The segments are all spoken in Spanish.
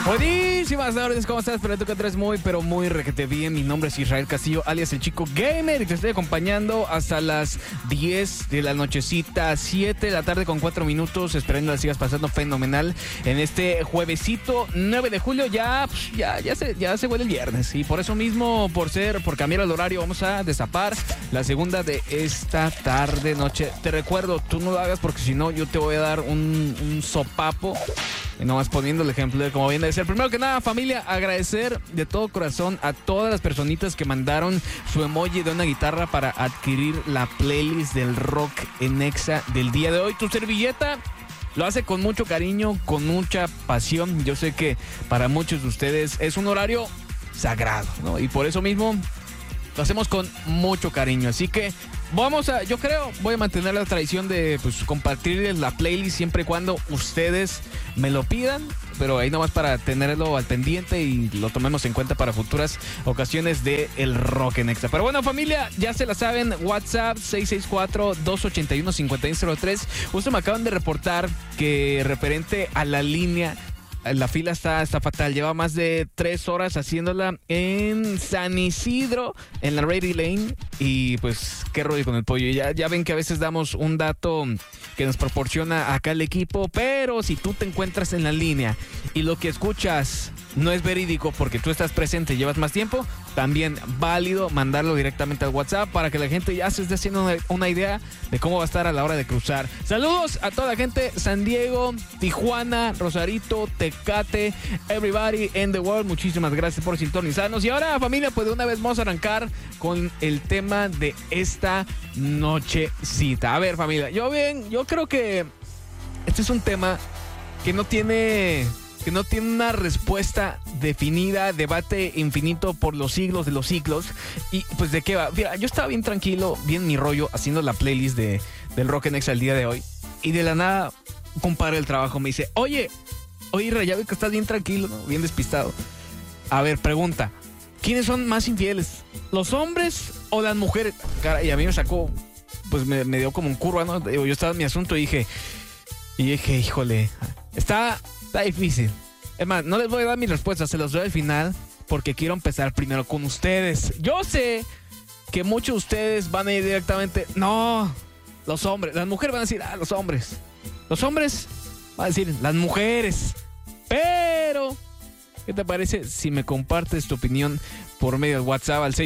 Buenísimas tardes, ¿cómo estás? Espero que te encuentres muy, pero muy requete bien. Mi nombre es Israel Castillo, alias el Chico Gamer, y te estoy acompañando hasta las 10 de la nochecita, 7 de la tarde con 4 minutos, esperando la sigas pasando fenomenal en este juevesito 9 de julio. Ya se huele el viernes, y por eso mismo, por cambiar el horario, vamos a destapar la segunda de esta tarde, noche. Te recuerdo, tú no lo hagas porque si no, yo te voy a dar un sopapo. Y nomás poniendo el ejemplo de cómo viene de ser. Primero que nada, familia, agradecer de todo corazón a todas las personitas que mandaron su emoji de una guitarra para adquirir la playlist del rock en Exa del día de hoy. Tu servilleta lo hace con mucho cariño, con mucha pasión. Yo sé que para muchos de ustedes es un horario sagrado, ¿no? Y por eso mismo lo hacemos con mucho cariño. Así que voy a mantener la tradición de compartirles la playlist siempre y cuando ustedes me lo pidan, pero ahí nomás para tenerlo al pendiente y lo tomemos en cuenta para futuras ocasiones de el rock en Extra. Pero bueno, familia, ya se la saben, WhatsApp 664-281-5103. Justo me acaban de reportar que referente a la línea, la fila está fatal. Lleva más de 3 horas haciéndola en San Isidro, en la Rady Lane. Y pues, qué rollo con el pollo. Ya ven que a veces damos un dato que nos proporciona acá el equipo. Pero si tú te encuentras en la línea y lo que escuchas no es verídico porque tú estás presente y llevas más tiempo, también válido mandarlo directamente al WhatsApp para que la gente ya se esté haciendo una idea de cómo va a estar a la hora de cruzar. Saludos a toda la gente, San Diego, Tijuana, Rosarito, Tecate, everybody in the world. Muchísimas gracias por sintonizarnos. Y ahora, familia, pues de una vez vamos a arrancar con el tema de esta nochecita. A ver, familia, yo creo que este es un tema que no tiene una respuesta definida, debate infinito por los siglos de los siglos. Y pues, ¿de qué va? Mira, yo estaba bien tranquilo, bien mi rollo, haciendo la playlist del Rock en Exa el día de hoy. Y de la nada, un compadre del trabajo me dice, Oye, ya veo que estás bien tranquilo, ¿no? Bien despistado. A ver, pregunta, ¿quiénes son más infieles? ¿Los hombres o las mujeres? Cara, y a mí me sacó, pues me dio como un curva, ¿no? Yo estaba en mi asunto y dije, híjole, está difícil. Es más, no les voy a dar mi respuesta, se los doy al final porque quiero empezar primero con ustedes. Yo sé que muchos de ustedes van a ir directamente, no, los hombres. Las mujeres van a decir, los hombres. Los hombres van a decir, las mujeres. Pero, ¿qué te parece si me compartes tu opinión por medio de WhatsApp al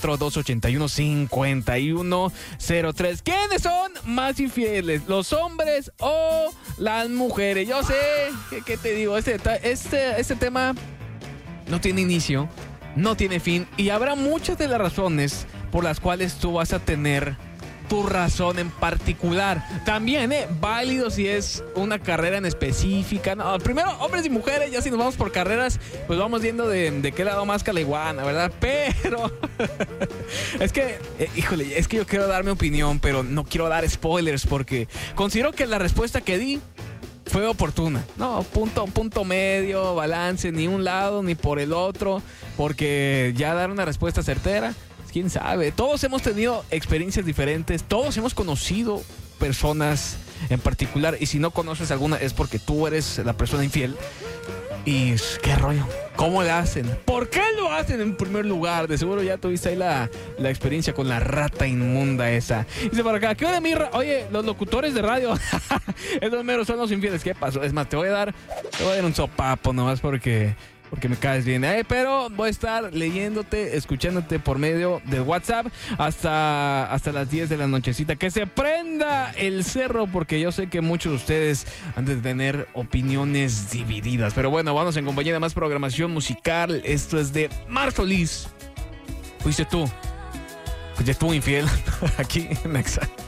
664-281-5103? ¿Quiénes son más infieles, los hombres o las mujeres? Yo sé, ¿qué te digo? Este tema no tiene inicio, no tiene fin, y habrá muchas de las razones por las cuales tú vas a tener tu razón en particular. También, válido si es una carrera en específica. No, primero, hombres y mujeres, ya si nos vamos por carreras, pues vamos viendo de qué lado más calaiguana, ¿verdad? Pero es que yo quiero dar mi opinión, pero no quiero dar spoilers porque considero que la respuesta que di fue oportuna. No, punto medio, balance, ni un lado ni por el otro, porque ya dar una respuesta certera, quién sabe. Todos hemos tenido experiencias diferentes, todos hemos conocido personas en particular, y si no conoces alguna es porque tú eres la persona infiel. Y qué rollo, ¿cómo le hacen? ¿Por qué lo hacen en primer lugar? De seguro ya tuviste ahí la experiencia con la rata inmunda esa. Dice por acá, ¿qué hora, Mirra? Oye, los locutores de radio esos meros son los infieles. ¿Qué pasó? Es más, te voy a dar un sopapo nomás porque me caes bien, pero voy a estar leyéndote, escuchándote por medio del WhatsApp hasta las 10 de la nochecita. Que se prenda el cerro, porque yo sé que muchos de ustedes han de tener opiniones divididas. Pero bueno, vamos en compañía de más programación musical. Esto es de Marzo Liz. Fuiste tú. Pues ya estuvo infiel aquí en Exa.